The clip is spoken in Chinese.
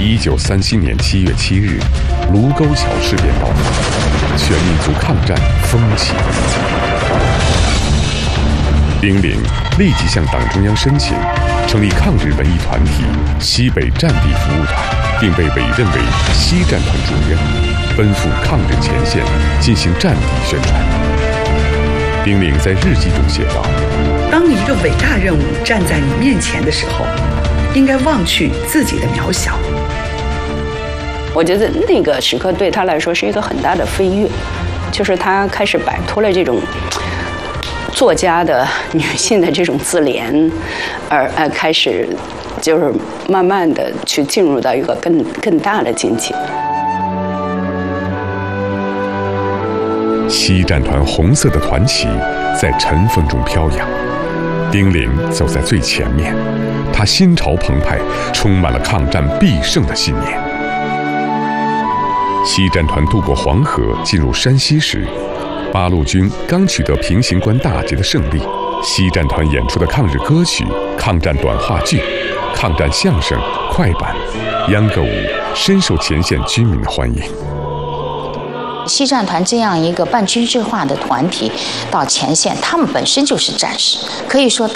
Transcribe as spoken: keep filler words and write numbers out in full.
一九三七年七月七日，卢沟桥事变爆发，全民族抗战风起云涌。丁玲立即向党中央申请，成立抗日文艺团体西北战地服务团，并被委任为西战团主任，奔赴抗日前线进行战地宣传。丁玲在日记中写道：“ 当一个伟大任务站在你面前的时候，应该忘去自己的渺小。” 我觉得那个时刻对他来说是一个很大的飞跃，就是他开始摆脱了这种作家的女性的这种自怜，而呃开始就是慢慢的去进入到一个更更大的境界。 西战团红色的团旗在尘风中飘扬，丁玲走在最前面，她心潮澎湃，充满了抗战必胜的信念。西战团渡过黄河进入山西时，八路军刚取得平型关大捷的胜利，西战团演出的抗日歌曲、抗战短话剧、抗战相声、快板、秧歌舞深受前线居民的欢迎。 西战团这样一个半军事化的团体到前线，他们本身就是战士，可以说